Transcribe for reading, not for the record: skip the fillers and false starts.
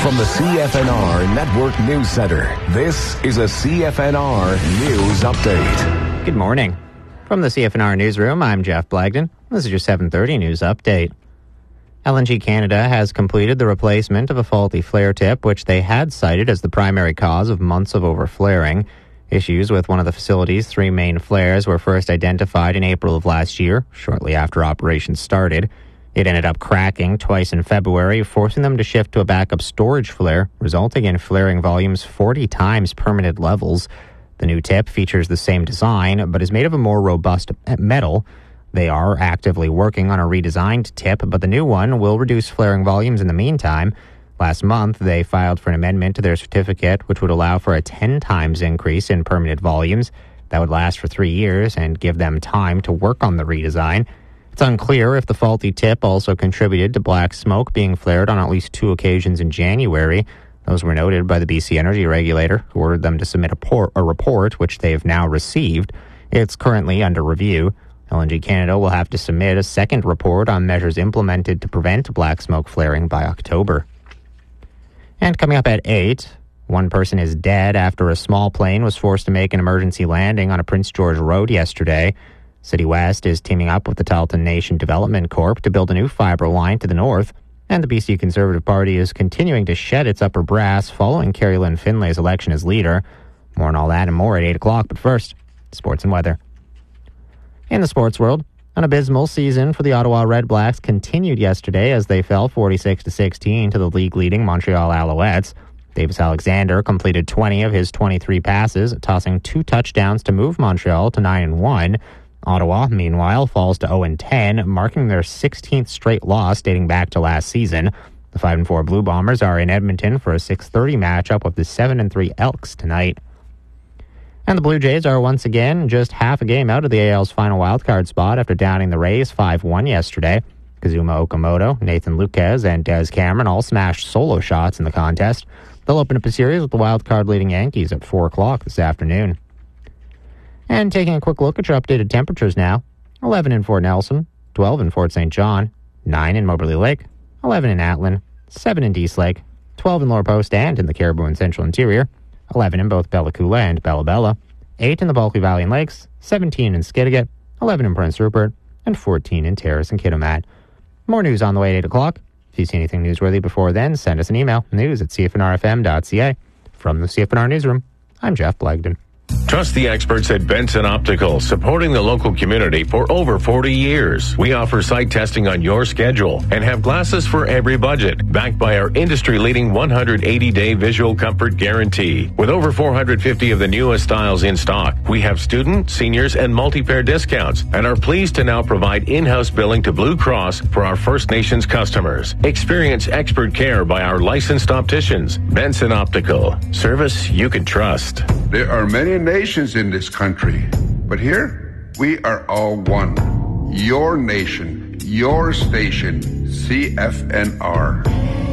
From the CFNR Network News Center, this is a CFNR News Update. Good morning. From the CFNR Newsroom, I'm Jeff Blagden. This is your 7:30 News Update. LNG Canada has completed the replacement of a faulty flare tip, which they had cited as the primary cause of months of overflaring. Issues with one of the facility's three main flares were first identified in April of last year, shortly after operations started. It ended up cracking twice in February, forcing them to shift to a backup storage flare, resulting in flaring volumes 40 times permitted levels. The new tip features the same design, but is made of a more robust metal. They are actively working on a redesigned tip, but the new one will reduce flaring volumes in the meantime. Last month, they filed for an amendment to their certificate, which would allow for a 10 times increase in permitted volumes. That would last for 3 years and give them time to work on the redesign. It's unclear if the faulty tip also contributed to black smoke being flared on at least 2 occasions in January. Those were noted by the BC Energy Regulator, who ordered them to submit a report, which they have now received. It's currently under review. LNG Canada will have to submit a second report on measures implemented to prevent black smoke flaring by October. And coming up at 8, one person is dead after a small plane was forced to make an emergency landing on a Prince George Road yesterday. City West is teaming up with the Tahltan Nation Development Corp to build a new fibre line to the north, and the BC Conservative Party is continuing to shed its upper brass following Carrie Lynn Finlay's election as leader. More on all that and more at 8 o'clock, but first, sports and weather. In the sports world, an abysmal season for the Ottawa Red Blacks continued yesterday as they fell 46-16 to the league-leading Montreal Alouettes. Davis Alexander completed 20 of his 23 passes, tossing 2 touchdowns to move Montreal to 9-1. Ottawa, meanwhile, falls to 0-10, marking their 16th straight loss dating back to last season. The 5-4 Blue Bombers are in Edmonton for a 6:30 matchup with the 7-3 Elks tonight. And the Blue Jays are once again just half a game out of the AL's final wildcard spot after downing the Rays 5-1 yesterday. Kazuma Okamoto, Nathan Lukes, and Des Cameron all smashed solo shots in the contest. They'll open up a series with the wildcard leading Yankees at 4 o'clock this afternoon. And taking a quick look at your updated temperatures now. 11 in Fort Nelson, 12 in Fort St. John, 9 in Moberly Lake, 11 in Atlin, 7 in Dease Lake, 12 in Lower Post and in the Caribou and Central Interior, 11 in both Bella Coola and Bella Bella, 8 in the Bulkley Valley and Lakes, 17 in Skidegate, 11 in Prince Rupert, and 14 in Terrace and Kitimat. More news on the way at 8 o'clock. If you see anything newsworthy before then, send us an email, news@cfnrfm.ca. From the CFNR Newsroom, I'm Jeff Blagden. Trust the experts at Benson Optical, supporting the local community for over 40 years. We offer sight testing on your schedule and have glasses for every budget, backed by our industry-leading 180-day visual comfort guarantee. With over 450 of the newest styles in stock, we have student, seniors, and multi-pair discounts and are pleased to now provide in-house billing to Blue Cross for our First Nations customers. Experience expert care by our licensed opticians. Benson Optical. Service you can trust. There are many nations in this country, but here we are all one. Your nation, your station, CFNR.